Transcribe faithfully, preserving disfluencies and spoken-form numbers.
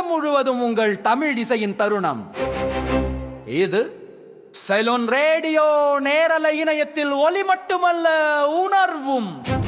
உலகம் முழுவதும் உங்கள் தமிழ் இசையின் தருணம். இது சைலோன் ரேடியோ நேரலை இணையத்தில் ஒலி மட்டுமல்ல, உணர்வும்.